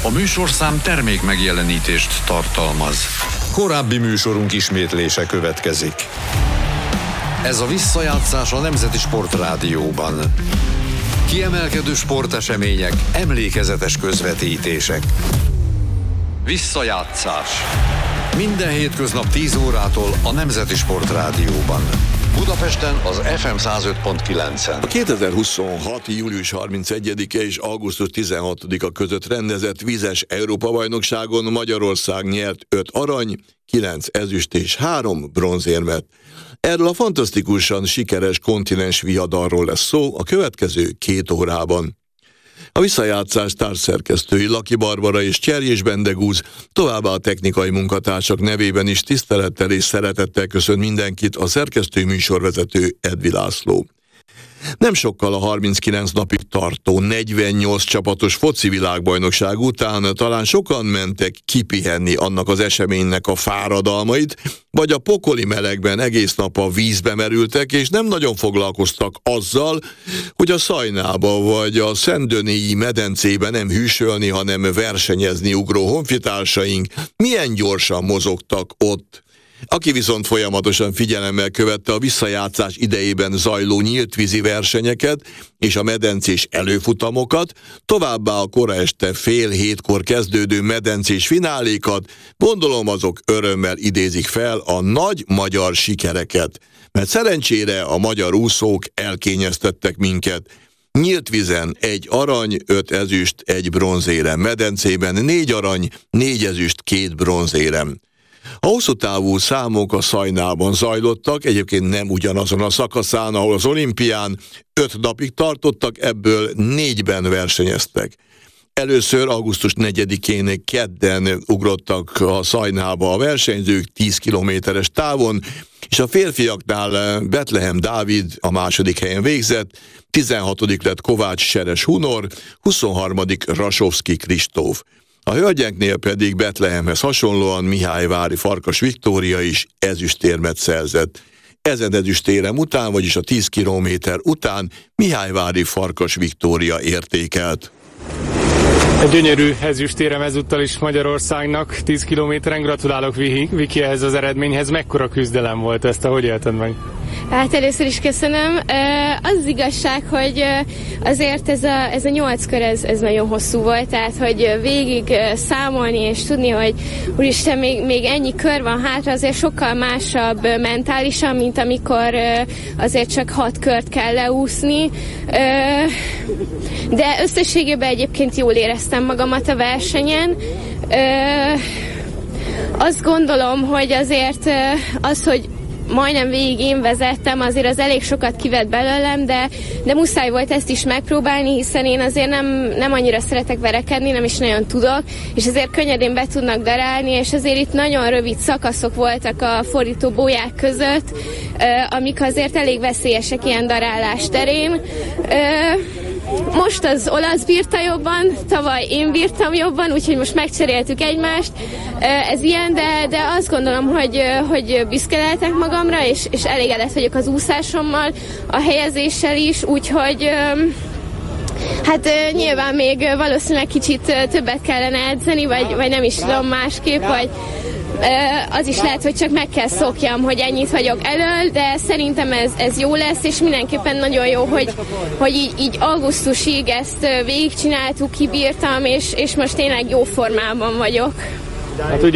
A műsorszám termék megjelenítést tartalmaz. Korábbi műsorunk ismétlése következik. Ez a visszajátszás a Nemzeti Sportrádióban. Kiemelkedő sportesemények, emlékezetes közvetítések. Visszajátszás. Minden hétköznap 10 órától a Nemzeti Sportrádióban. Budapesten az FM 105.9-en. A 2026. július 31-e és augusztus 16-a között rendezett vízes Európa-bajnokságon Magyarország nyert 5 arany, 9 ezüst és 3 bronzérmet. Erről a fantasztikusan sikeres kontinens viadalról lesz szó a következő 2 órában. A visszajátszás társszerkesztői Laki Barbara és Cserjés Bendegúz, továbbá a technikai munkatársak nevében is tisztelettel és szeretettel köszönt mindenkit a szerkesztő műsorvezető Edvi László. Nem sokkal a 39 napig tartó 48 csapatos foci világbajnokság után talán sokan mentek kipihenni annak az eseménynek a fáradalmait, vagy a pokoli melegben egész nap a vízbe merültek, és nem nagyon foglalkoztak azzal, hogy a Szajnába vagy a Szentdönélyi medencében nem hűsölni, hanem versenyezni ugró honfitársaink milyen gyorsan mozogtak ott. Aki viszont folyamatosan figyelemmel követte a visszajátszás idejében zajló nyíltvízi versenyeket és a medencés előfutamokat, továbbá a kora este fél hétkor kezdődő medencés finálékat, gondolom azok örömmel idézik fel a nagy magyar sikereket, mert szerencsére a magyar úszók elkényeztettek minket. Nyílt vízen 1 arany, 5 ezüst, 1 bronzérem, medencében 4 arany, 4 ezüst, 2 bronzérem. A hosszú távú számok a Szajnában zajlottak, egyébként nem ugyanazon a szakaszán, ahol az olimpián 5 napig tartottak, ebből 4-ben versenyeztek. Először augusztus 4-én kedden ugrottak a Szajnába a versenyzők 10 kilométeres távon, és a férfiaknál Betlehem Dávid a második helyen végzett, 16. lett Kovács Seres Hunor, 23. Rasovszky Kristóf. A hölgyeknél pedig Betlehemhez hasonlóan Mihályvári Farkas Viktória is ezüstérmet szerzett. Ezen ezüstérem után, vagyis a 10 kilométer után Mihályvári Farkas Viktória értékelt. Egy gyönyörű ezüstérem ezúttal is Magyarországnak, 10 kilométeren. Gratulálok, Viki, ehhez az eredményhez. Mekkora küzdelem volt ezt, ahogy élted meg? Hát először is köszönöm. Az igazság, hogy azért ez a 8 kör, ez nagyon hosszú volt, tehát hogy végig számolni és tudni, hogy úristen, még ennyi kör van hátra, azért sokkal másabb mentálisan, mint amikor azért csak 6 kört kell leúszni. De összességében egyébként jól éreztem magamat a versenyen. Azt gondolom, hogy azért az, hogy majdnem végig én vezettem, azért az elég sokat kivett belőlem, de muszáj volt ezt is megpróbálni, hiszen én azért nem annyira szeretek verekedni, nem is nagyon tudok, és azért könnyedén be tudnak darálni, és azért itt nagyon rövid szakaszok voltak a fordító bóják között, amik azért elég veszélyesek ilyen darálás terén. Most az olasz bírta jobban, tavaly én bírtam jobban, úgyhogy most megcseréltük egymást. Ez ilyen, de azt gondolom, hogy büszke lehetek magamra, és elégedett vagyok az úszásommal, a helyezéssel is, úgyhogy hát nyilván még valószínűleg kicsit többet kellene edzeni, vagy nem is tudom másképp, vagy az is lehet, hogy csak meg kell szokjam, hogy ennyit vagyok elől, de szerintem ez jó lesz, és mindenképpen nagyon jó, hogy így augusztusig ezt végigcsináltuk, kibírtam, és most tényleg jó formában vagyok. Hát ugye